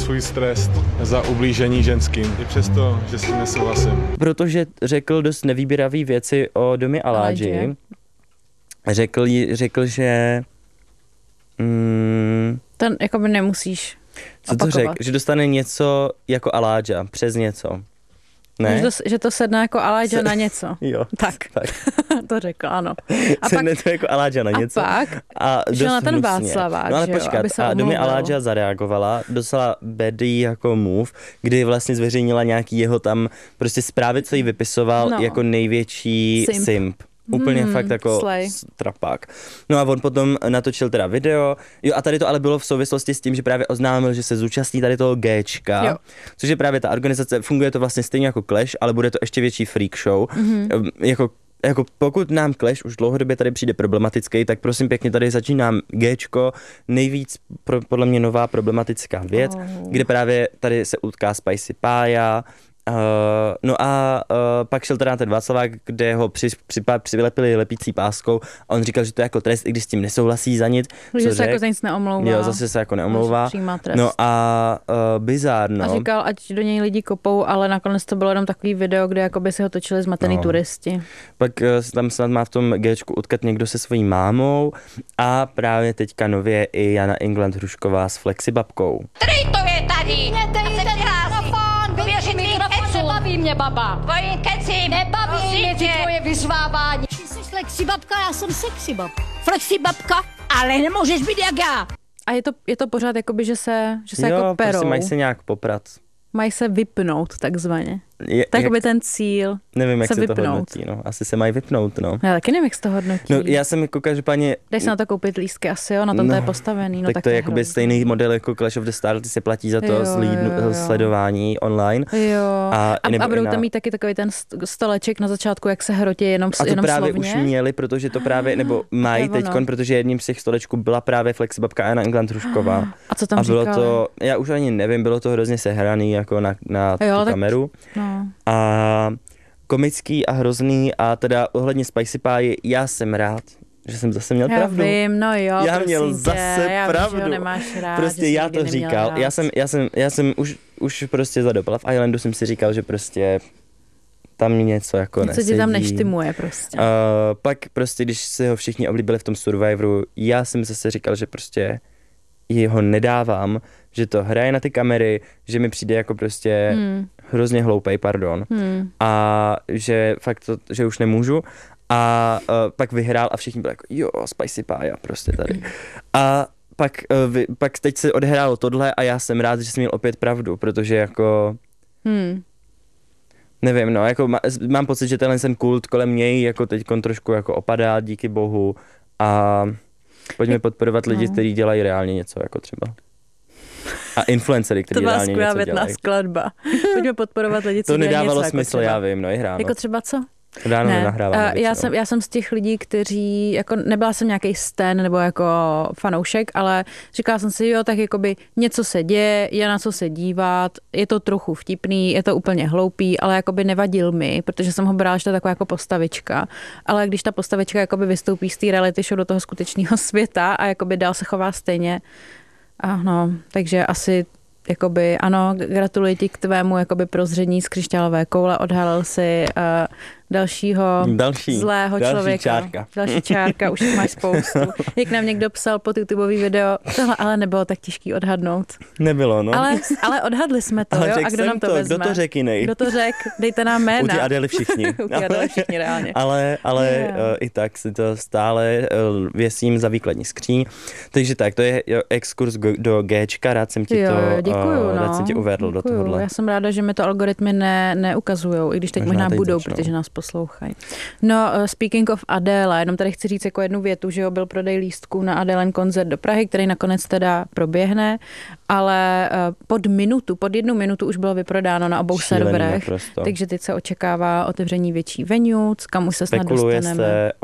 svůj stres za ublížení ženským, i přesto, že s tím nesouhlasím. Protože řekl dost nevýběravý věci o domě Aládži. Řekl, že... Ten jakoby nemusíš Co to řekl? Že dostane něco jako Aládža, přes něco. Ne? Že to sedne jako Aládža na něco. Jo. Tak. To řekl, ano. A sedne to jako Aládža na něco. A šel na ten Václavák, no ale počkat, a Domě Aládža zareagovala, dostala bedy jako move, kdy vlastně zveřejnila nějaký jeho tam prostě zprávy, co jí vypisoval jako největší simp. Úplně fakt jako trapák. No a on potom natočil teda video. Jo a tady to ale bylo v souvislosti s tím, že právě oznámil, že se zúčastní tady toho Gčka, což je právě ta organizace, funguje to vlastně stejně jako Clash, ale bude to ještě větší freak show. Jako pokud nám Clash už dlouhodobě tady přijde problematický, tak prosím pěkně tady začínám Gčko, nejvíc podle mě nová problematická věc, kde právě tady se utká Spicy Pája. No a pak šel teda na ten Václavák, kde ho přilepili lepící páskou a on říkal, že to je jako trest, i když s tím nesouhlasí za nic. Že se jako za nic neomlouvá. Jo, zase se jako neomlouvá. No a bizárno. A říkal, ať do něj lidi kopou, ale nakonec to bylo jenom takový video, kde jakoby si ho točili zmatený turisti. Pak tam snad má v tom Gčku utkat někdo se svojí mámou a právě teďka nově i Jana England Hrušková s Flexibabkou. Který to je tady? Nebaví mě, baba. Tvoje keci. Nebaví mě tvoje vyzvávání. Ty jsi flexibabka, já jsem sexybabka. Flexibabka, ale nemůžeš být jak já. A je to pořád jakoby, že se jako perou. Prostě mají se nějak poprat. Mají se vypnout takzvaně. Tak by ten cíl. Nevím, jak se vypnout. to hodnotí, no. Asi se mají vypnout, no. Já taky nevím, jak se to hodnotí. No, já jsem jako každopádně... Dej se na to koupit lístky, asi jo, na tom to je postavený. No, tak to je jakoby stejný model jako Clash of the Stars, ty se platí za to sledování online. Jo. A budou tam mít taky takový ten stoleček na začátku, jak se hrotí jenom slovně. A to právě už měli, protože to právě, nebo mají teďkon, protože jedním z těch stolečků byla právě Flexibabka Jana England Hrušková. A co tam říkali? A bylo to, já už ani nevím, bylo to hrozně sehraný jako na tu kameru. No. A komický a hrozný a teda ohledně Spicy Pie, já jsem rád, že jsem zase měl pravdu. Já vím, no jo, já měl zase pravdu. Já nemáš rád, prostě já to říkal, já jsem už prostě za doba v Islandu jsem si říkal, že prostě tam něco jako nesedí. Co ti tam neštimuje prostě. Pak prostě, když se ho všichni oblíbili v tom Survivoru, já jsem zase říkal, že prostě jeho nedávám, že to hraje na ty kamery, že mi přijde jako prostě hrozně hloupej, pardon. A že fakt to, že už nemůžu. A pak vyhrál a všichni byli jako jo, Spicy Pie prostě tady. A pak teď se odehrálo tohle a já jsem rád, že jsem měl opět pravdu, protože jako nevím, no, jako mám pocit, že ten kult kolem něj jako teďkon trošku jako opadá, díky bohu a pojďme podporovat lidi, kteří dělají reálně něco, jako třeba. A influencery, kteří reálně něco dělají. To byla skvělá skladba. Pojďme podporovat lidi, co to nedávalo něco, smysl, jako já vím, no i hráno. Jako třeba co? Ráno nenahrávám. Já jsem z těch lidí, kteří, jako nebyla jsem nějaký stan nebo jako fanoušek, ale říkala jsem si, jo, tak jakoby něco se děje, je na co se dívat, je to trochu vtipný, je to úplně hloupý, ale jakoby nevadil mi, protože jsem ho brala, že to je taková jako postavička, ale když ta postavička jakoby vystoupí z té reality show do toho skutečného světa a jakoby dál se chová stejně, takže asi jakoby, ano, gratuluji ti k tvému jakoby prozření z křišťálové koule, odhalil si dalšího zlého člověka. Další čárka, už máš spoustu. Jak nám někdo psal pod YouTubeový video, tohle ale nebylo tak těžký odhadnout. Nebylo, no. Ale odhadli jsme to, jo? A kdo nám to vezme? Kdo to řekl jiný? Kdo to řekl? Dejte nám jména. U ty Adely všichni. U ty Adely všichni, reálně. Ale i tak si to stále věsím za výkladní skříň. Takže tak, to je exkurs do Gčka, rád jsem ti rád jsem ti uvedl do tohohle. Já jsem ráda, že mi to algoritmy neukazujou, i když teď možná budou, protože nás poslouchají. No, speaking of Adéla, jenom tady chci říct jako jednu větu, že byl prodej lístků na Adélen koncert do Prahy, který nakonec teda proběhne, ale pod 1 minutu už bylo vyprodáno na obou serverech, takže teď se očekává otevření větší venue, kam už se snad dostaneme. Spekuluje se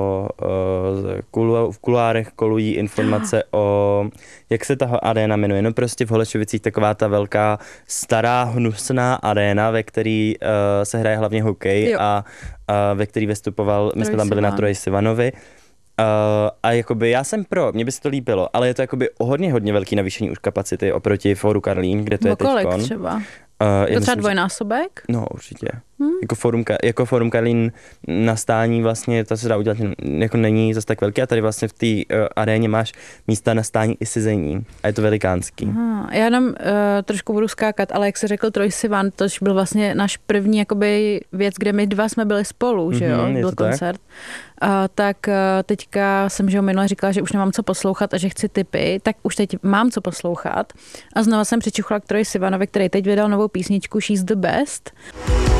v kuloárech kolují informace o, jak se ta aréna jmenuje, no prostě v Holešovicích taková ta velká stará hnusná aréna, ve který se hraje hlavně hokej a ve který vystupoval, my jsme tam byli na Troji Sivanovi. A jakoby já jsem mně by se to líbilo, ale je to jakoby hodně velký navýšení už kapacity oproti Fóru Karlín, kde to je teďkon. Kolik třeba? To třeba dvojnásobek? No, určitě. Jako Fórum Karlín na stání vlastně, to se dá udělat, jako není zase tak velký a tady vlastně v té aréně máš místa na stání i sezení a je to velikánský. Aha, já jenom trošku budu skákat, ale jak jsi řekl Troye Sivan, tož byl vlastně náš první jakoby věc, kde my dva jsme byli spolu, že jo, byl koncert. Tak teďka jsem, že minule říkala, že už nemám co poslouchat a že chci tipy, tak už teď mám co poslouchat a znova jsem přičuchla k Troye Sivanovi, který teď vydal novou písničku She's the Best.